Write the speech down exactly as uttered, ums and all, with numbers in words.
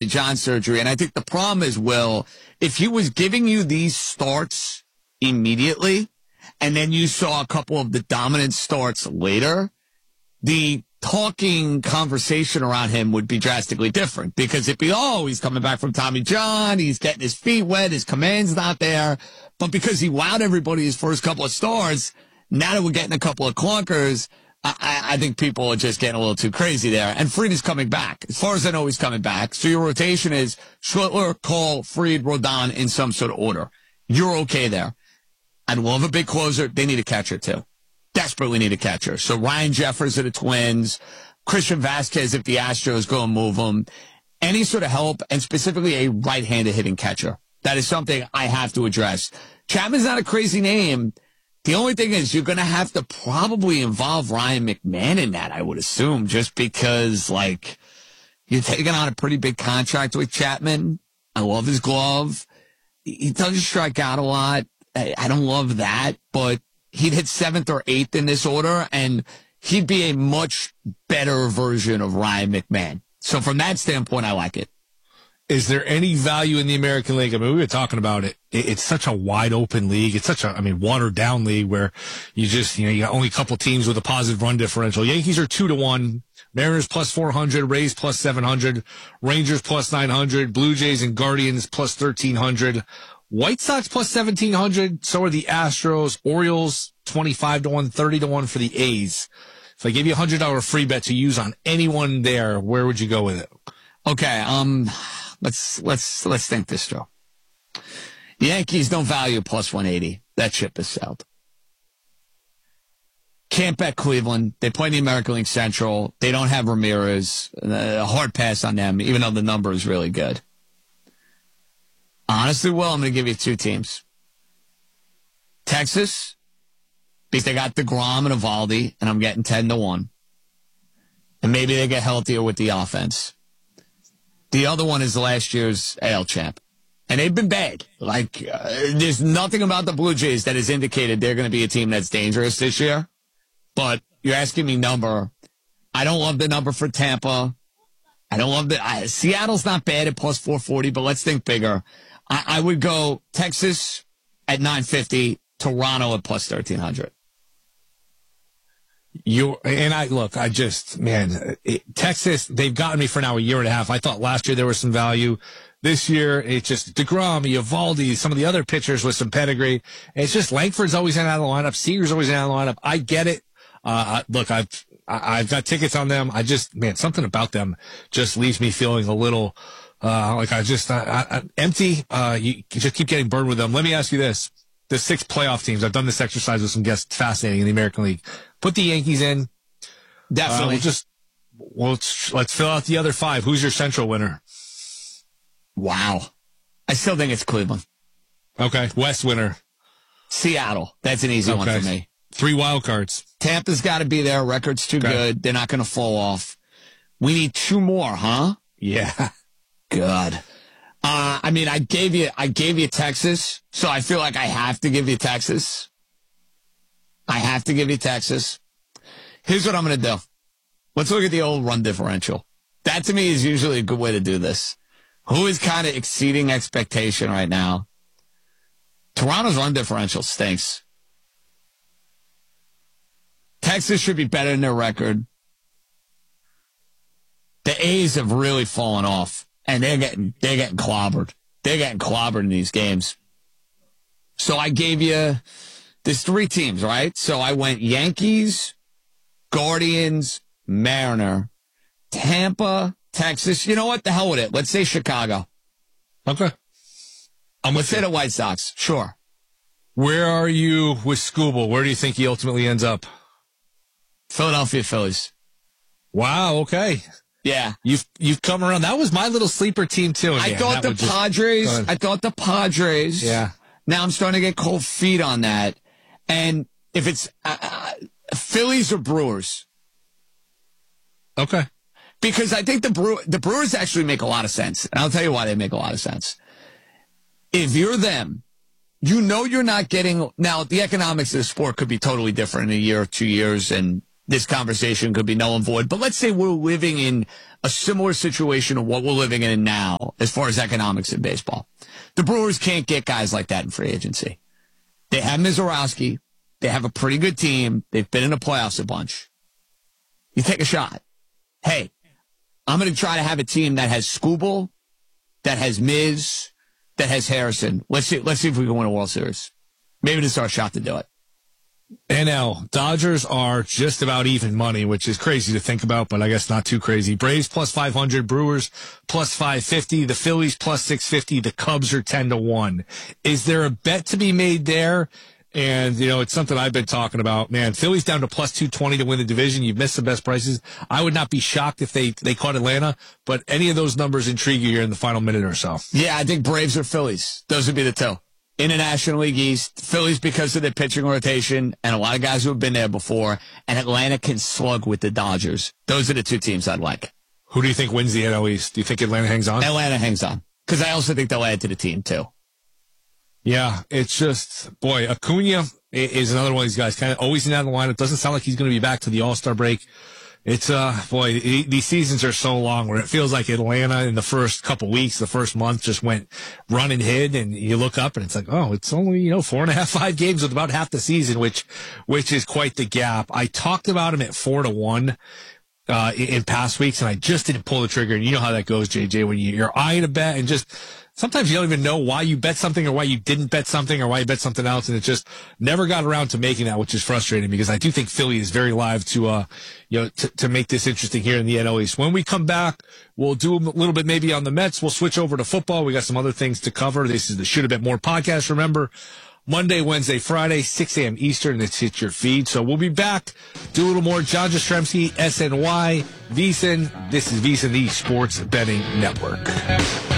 John surgery. And I think the problem is, Will, if he was giving you these starts immediately, and then you saw a couple of the dominant starts later, the talking conversation around him would be drastically different, because it'd be, oh, he's coming back from Tommy John, he's getting his feet wet, his command's not there. But because he wowed everybody his first couple of starts, now that we're getting a couple of clunkers, I, I think people are just getting a little too crazy there. And Fried is coming back. As far as I know, he's coming back. So your rotation is Schlittler, Cole, Fried, Rodon in some sort of order. You're okay there. I'd love a big closer. They need a catcher, too. Desperately need a catcher. So Ryan Jeffers of the Twins, Christian Vasquez if the Astros go and move him. Any sort of help, and specifically a right-handed hitting catcher. That is something I have to address. Chapman's not a crazy name. The only thing is you're going to have to probably involve Ryan McMahon in that, I would assume, just because, like, you're taking on a pretty big contract with Chapman. I love his glove. He doesn't strike out a lot. I, I don't love that, but he'd hit seventh or eighth in this order, and he'd be a much better version of Ryan McMahon. So from that standpoint, I like it. Is there any value in the American League? I mean, we were talking about it. It's such a wide open league. It's such a, I mean, watered down league where you just, you know, you got only a couple teams with a positive run differential. Yankees are two to one, Mariners plus four hundred, Rays plus seven hundred, Rangers plus nine hundred, Blue Jays and Guardians plus thirteen hundred, White Sox plus seventeen hundred. So are the Astros, Orioles twenty-five to one, thirty to one for the A's. If I gave you a hundred dollar free bet to use on anyone there, where would you go with it? Okay. Um, Let's let's let's think this through. The Yankees don't value plus one eighty. That ship has sailed. Can't bet Cleveland. They play in the American League Central. They don't have Ramirez. A hard pass on them, even though the number is really good. Honestly, Will, I'm going to give you two teams. Texas, because they got DeGrom and Evaldi, and I'm getting ten to one. And maybe they get healthier with the offense. The other one is last year's A L champ. And they've been bad. Like, uh, there's nothing about the Blue Jays that has indicated they're going to be a team that's dangerous this year. But you're asking me number. I don't love the number for Tampa. I don't love the... I, Seattle's not bad at plus four forty, but let's think bigger. I, I would go Texas at nine fifty, Toronto at plus thirteen hundred. You and I look. I just man, it, Texas. They've gotten me for now a year and a half. I thought last year there was some value. This year it's just DeGrom, Evaldi, some of the other pitchers with some pedigree. It's just Langford's always in and out of the lineup. Seager's always in and out of the lineup. I get it. Uh, look, I've I, I've got tickets on them. I just man, something about them just leaves me feeling a little uh, like I just I, I, I'm empty. Uh, you, you just keep getting burned with them. Let me ask you this. The six playoff teams. I've done this exercise with some guests. Fascinating in the American League. Put the Yankees in. Definitely. Uh, we'll just well, let's, let's fill out the other five. Who's your Central winner? Wow. I still think it's Cleveland. Okay. West winner. Seattle. That's an easy okay. one for me. Three wild cards. Tampa's got to be there. Record's too okay. good. They're not going to fall off. We need two more, huh? Yeah. God. Uh, I mean, I gave you, I gave you Texas, so I feel like I have to give you Texas. I have to give you Texas. Here's what I'm going to do. Let's look at the old run differential. That to me is usually a good way to do this. Who is kind of exceeding expectation right now? Toronto's run differential stinks. Texas should be better than their record. The A's have really fallen off. And they're getting they're getting clobbered. They're getting clobbered in these games. So I gave you there's three teams, right? So I went Yankees, Guardians, Mariner, Tampa, Texas. You know what? The hell with it. Let's say Chicago. Okay. I'm Let's say the White Sox. Sure. Where are you with Scooble? Where do you think he ultimately ends up? Philadelphia Phillies. Wow. Okay. Yeah. You've you've come around. That was my little sleeper team, too. Again. I thought that the Padres. Just, I thought the Padres. Yeah. Now I'm starting to get cold feet on that. And if it's uh, uh, Phillies or Brewers. Okay. Because I think the Brew, the Brewers actually make a lot of sense. And I'll tell you why they make a lot of sense. If you're them, you know you're not getting... Now, the economics of the sport could be totally different in a year or two years, and this conversation could be null and void. But let's say we're living in a similar situation to what we're living in now as far as economics in baseball. The Brewers can't get guys like that in free agency. They have Mizorowski. They have a pretty good team. They've been in the playoffs a bunch. You take a shot. Hey, I'm going to try to have a team that has Skubal, that has Miz, that has Harrison. Let's see, let's see if we can win a World Series. Maybe this is our shot to do it. N L, Dodgers are just about even money, which is crazy to think about, but I guess not too crazy. Braves plus five hundred, Brewers plus five fifty, the Phillies plus six fifty, the Cubs are ten to one. Is there a bet to be made there? And, you know, it's something I've been talking about. Man, Phillies down to plus two twenty to win the division. You've missed the best prices. I would not be shocked if they, they caught Atlanta, but any of those numbers intrigue you here in the final minute or so. Yeah, I think Braves or Phillies. Those would be the two. In the National League East, Phillies because of their pitching rotation and a lot of guys who have been there before, and Atlanta can slug with the Dodgers. Those are the two teams I'd like. Who do you think wins the N L East? Do you think Atlanta hangs on? Atlanta hangs on. Because I also think they'll add to the team, too. Yeah, it's just, boy, Acuna is another one of these guys, kind of always in that line. It doesn't sound like he's going to be back to the All-Star break. It's, uh, boy, it, these seasons are so long where it feels like Atlanta in the first couple weeks, the first month just went run and hid, and you look up and it's like, oh, it's only, you know, four and a half, five games with about half the season, which, which is quite the gap. I talked about him at four to one. Uh, in, in past weeks, and I just didn't pull the trigger. And you know how that goes, J J, when you, you're eyeing a bet and just sometimes you don't even know why you bet something or why you didn't bet something or why you bet something else. And it just never got around to making that, which is frustrating because I do think Philly is very live to, uh, you know, to, to make this interesting here in the N L East. When we come back, we'll do a little bit maybe on the Mets. We'll switch over to football. We got some other things to cover. This is the Should Have Bet More podcast. Remember, Monday, Wednesday, Friday, six a.m. Eastern. It's hit your feed. So we'll be back. Do a little more. John Jastrzemski, S N Y, VSiN. This is VSiN, the Sports Betting Network.